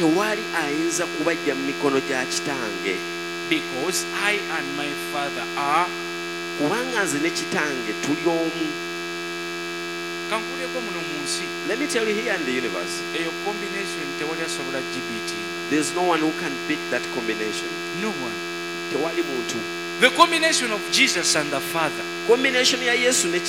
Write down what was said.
tewali ayinza kubajja mu mikono gya kitange. Because I and my Father are. Kubanga nze ne kitange tuli omu. Kankuleko muno mu nsi. Let me tell you, here in the universe, Eyo combination tewali asobola GBT. there's no one who can beat that combination. No one. Tewali muntu. The combination of Jesus and the Father Combination ya Yesu ne